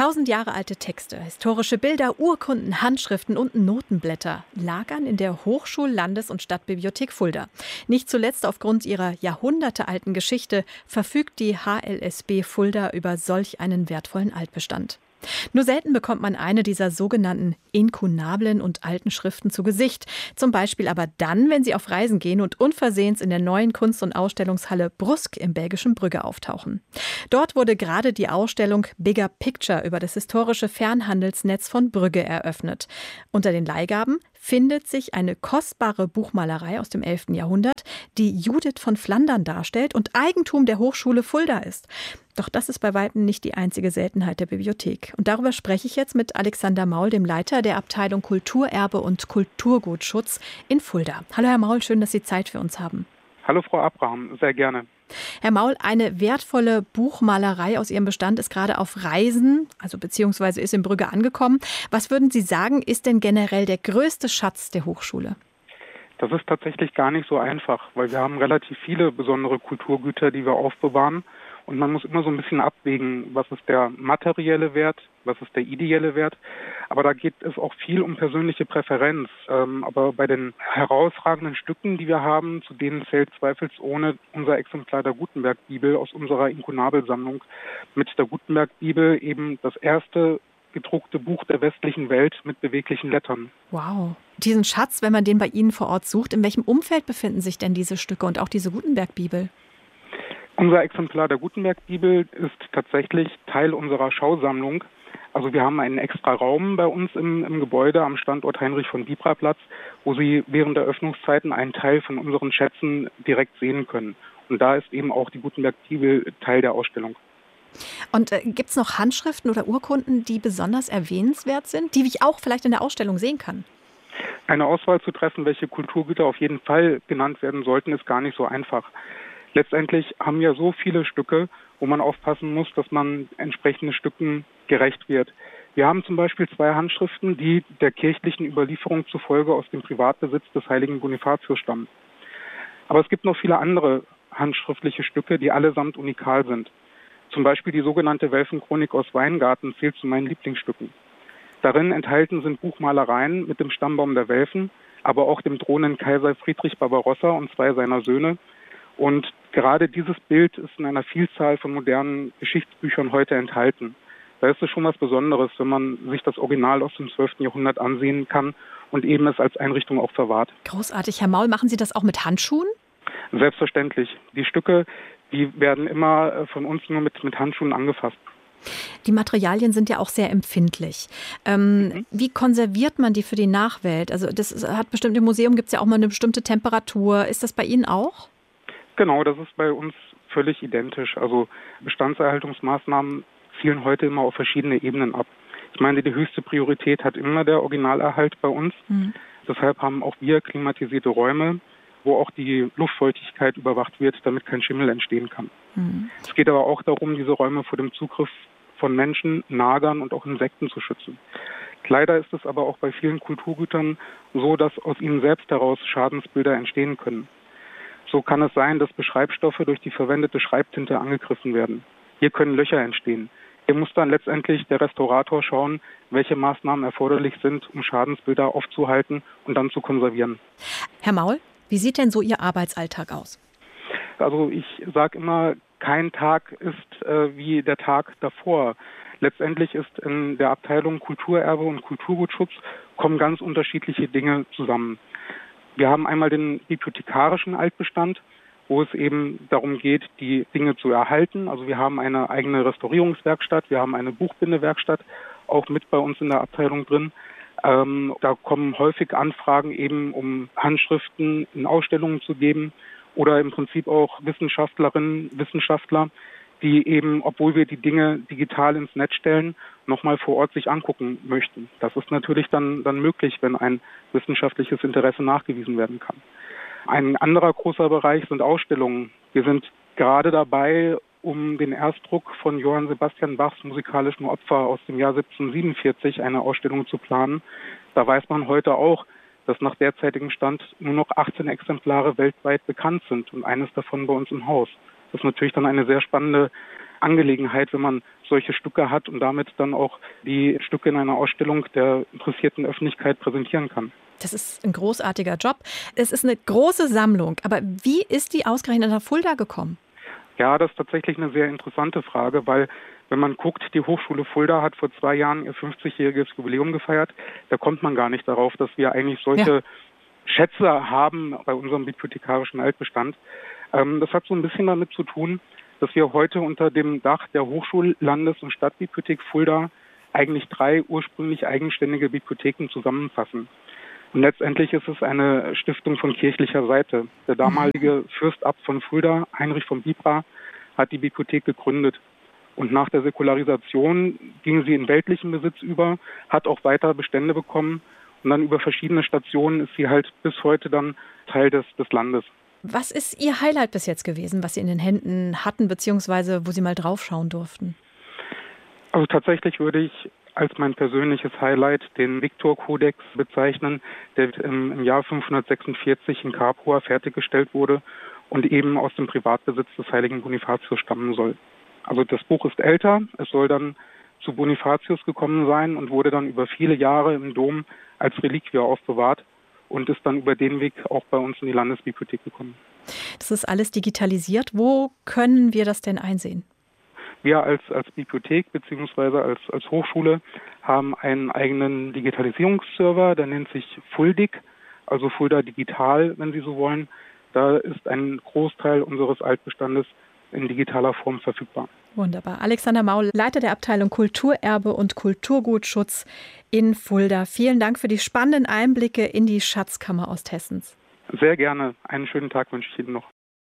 1000 Jahre alte Texte, historische Bilder, Urkunden, Handschriften und Notenblätter lagern in der Hochschul-, Landes- und Stadtbibliothek Fulda. Nicht zuletzt aufgrund ihrer jahrhundertealten Geschichte verfügt die HLSB Fulda über solch einen wertvollen Altbestand. Nur selten bekommt man eine dieser sogenannten inkunablen und alten Schriften zu Gesicht. Zum Beispiel aber dann, wenn sie auf Reisen gehen und unversehens in der neuen Kunst- und Ausstellungshalle Brusk im belgischen Brügge auftauchen. Dort wurde gerade die Ausstellung Bigger Picture über das historische Fernhandelsnetz von Brügge eröffnet. Unter den Leihgaben findet sich eine kostbare Buchmalerei aus dem 11. Jahrhundert, die Judith von Flandern darstellt und Eigentum der Hochschule Fulda ist. Doch das ist bei weitem nicht die einzige Seltenheit der Bibliothek. Und darüber spreche ich jetzt mit Alexander Maul, dem Leiter der Abteilung Kulturerbe und Kulturgutschutz in Fulda. Hallo Herr Maul, schön, dass Sie Zeit für uns haben. Hallo Frau Abraham, sehr gerne. Herr Maul, eine wertvolle Buchmalerei aus Ihrem Bestand ist gerade auf Reisen, also beziehungsweise ist in Brügge angekommen. Was würden Sie sagen, ist denn generell der größte Schatz der Hochschule? Das ist tatsächlich gar nicht so einfach, weil wir haben relativ viele besondere Kulturgüter, die wir aufbewahren. Und man muss immer so ein bisschen abwägen, was ist der materielle Wert, was ist der ideelle Wert. Aber da geht es auch viel um persönliche Präferenz. Aber bei den herausragenden Stücken, die wir haben, zu denen zählt zweifelsohne unser Exemplar der Gutenberg-Bibel aus unserer Inkunabelsammlung. Mit der Gutenberg-Bibel eben das erste gedruckte Buch der westlichen Welt mit beweglichen Lettern. Wow. Diesen Schatz, wenn man den bei Ihnen vor Ort sucht, in welchem Umfeld befinden sich denn diese Stücke und auch diese Gutenberg-Bibel? Unser Exemplar der Gutenberg-Bibel ist tatsächlich Teil unserer Schausammlung. Also wir haben einen extra Raum bei uns im Gebäude am Standort Heinrich-von-Bibra-Platz, wo Sie während der Öffnungszeiten einen Teil von unseren Schätzen direkt sehen können. Und da ist eben auch die Gutenberg-Bibel Teil der Ausstellung. Und gibt es noch Handschriften oder Urkunden, die besonders erwähnenswert sind, die ich auch vielleicht in der Ausstellung sehen kann? Eine Auswahl zu treffen, welche Kulturgüter auf jeden Fall genannt werden sollten, ist gar nicht so einfach. Letztendlich haben wir so viele Stücke, wo man aufpassen muss, dass man entsprechenden Stücken gerecht wird. Wir haben zum Beispiel 2 Handschriften, die der kirchlichen Überlieferung zufolge aus dem Privatbesitz des heiligen Bonifatius stammen. Aber es gibt noch viele andere handschriftliche Stücke, die allesamt unikal sind. Zum Beispiel die sogenannte Welfenchronik aus Weingarten zählt zu meinen Lieblingsstücken. Darin enthalten sind Buchmalereien mit dem Stammbaum der Welfen, aber auch dem drohenden Kaiser Friedrich Barbarossa und 2 seiner Söhne. Und gerade dieses Bild ist in einer Vielzahl von modernen Geschichtsbüchern heute enthalten. Da ist es schon was Besonderes, wenn man sich das Original aus dem 12. Jahrhundert ansehen kann und eben es als Einrichtung auch verwahrt. Großartig. Herr Maul, machen Sie das auch mit Handschuhen? Selbstverständlich. Die Stücke, die werden immer von uns nur mit Handschuhen angefasst. Die Materialien sind ja auch sehr empfindlich. Wie konserviert man die für die Nachwelt? Also das hat bestimmt im Museum, gibt es ja auch mal eine bestimmte Temperatur. Ist das bei Ihnen auch? Genau, das ist bei uns völlig identisch. Also Bestandserhaltungsmaßnahmen zielen heute immer auf verschiedene Ebenen ab. Ich meine, die höchste Priorität hat immer der Originalerhalt bei uns. Deshalb haben auch wir klimatisierte Räume, wo auch die Luftfeuchtigkeit überwacht wird, damit kein Schimmel entstehen kann. Es geht aber auch darum, diese Räume vor dem Zugriff von Menschen, Nagern und auch Insekten zu schützen. Leider ist es aber auch bei vielen Kulturgütern so, dass aus ihnen selbst heraus Schadensbilder entstehen können. So kann es sein, dass Beschreibstoffe durch die verwendete Schreibtinte angegriffen werden. Hier können Löcher entstehen. Hier muss dann letztendlich der Restaurator schauen, welche Maßnahmen erforderlich sind, um Schadensbilder aufzuhalten und dann zu konservieren. Herr Maul, wie sieht denn so Ihr Arbeitsalltag aus? Also ich sage immer, kein Tag ist wie der Tag davor. Letztendlich ist in der Abteilung Kulturerbe und Kulturgutschutz kommen ganz unterschiedliche Dinge zusammen. Wir haben einmal den bibliothekarischen Altbestand, wo es eben darum geht, die Dinge zu erhalten. Also wir haben eine eigene Restaurierungswerkstatt, wir haben eine Buchbindewerkstatt auch mit bei uns in der Abteilung drin. Da kommen häufig Anfragen eben, um Handschriften in Ausstellungen zu geben oder im Prinzip auch Wissenschaftlerinnen, Wissenschaftler, die eben, obwohl wir die Dinge digital ins Netz stellen, nochmal vor Ort sich angucken möchten. Das ist natürlich dann möglich, wenn ein wissenschaftliches Interesse nachgewiesen werden kann. Ein anderer großer Bereich sind Ausstellungen. Wir sind gerade dabei, um den Erstdruck von Johann Sebastian Bachs musikalischen Opfer aus dem Jahr 1747 eine Ausstellung zu planen. Da weiß man heute auch, dass nach derzeitigem Stand nur noch 18 Exemplare weltweit bekannt sind und eines davon bei uns im Haus. Das ist natürlich dann eine sehr spannende Angelegenheit, wenn man solche Stücke hat und damit dann auch die Stücke in einer Ausstellung der interessierten Öffentlichkeit präsentieren kann. Das ist ein großartiger Job. Es ist eine große Sammlung. Aber wie ist die ausgerechnet nach Fulda gekommen? Ja, das ist tatsächlich eine sehr interessante Frage, weil wenn man guckt, die Hochschule Fulda hat vor 2 Jahren ihr 50-jähriges Jubiläum gefeiert. Da kommt man gar nicht darauf, dass wir eigentlich solche Schätze haben bei unserem bibliothekarischen Altbestand. Das hat so ein bisschen damit zu tun, dass wir heute unter dem Dach der Hochschul-, Landes- und Stadtbibliothek Fulda eigentlich 3 ursprünglich eigenständige Bibliotheken zusammenfassen. Und letztendlich ist es eine Stiftung von kirchlicher Seite. Der damalige Fürstabt von Fulda, Heinrich von Bibra, hat die Bibliothek gegründet. Und nach der Säkularisation ging sie in weltlichen Besitz über, hat auch weiter Bestände bekommen. Und dann über verschiedene Stationen ist sie halt bis heute dann Teil des Landes. Was ist Ihr Highlight bis jetzt gewesen, was Sie in den Händen hatten, beziehungsweise wo Sie mal draufschauen durften? Also tatsächlich würde ich als mein persönliches Highlight den Victor-Kodex bezeichnen, der im Jahr 546 in Capua fertiggestellt wurde und eben aus dem Privatbesitz des heiligen Bonifatius stammen soll. Also das Buch ist älter, es soll dann zu Bonifatius gekommen sein und wurde dann über viele Jahre im Dom als Reliquie aufbewahrt und ist dann über den Weg auch bei uns in die Landesbibliothek gekommen. Das ist alles digitalisiert. Wo können wir das denn einsehen? Wir als Bibliothek bzw. als Hochschule haben einen eigenen Digitalisierungsserver, der nennt sich Fuldig, also Fulda Digital, wenn Sie so wollen. Da ist ein Großteil unseres Altbestandes in digitaler Form verfügbar. Wunderbar. Alexander Maul, Leiter der Abteilung Kulturerbe und Kulturgutschutz in Fulda. Vielen Dank für die spannenden Einblicke in die Schatzkammer Osthessens. Sehr gerne. Einen schönen Tag wünsche ich Ihnen noch.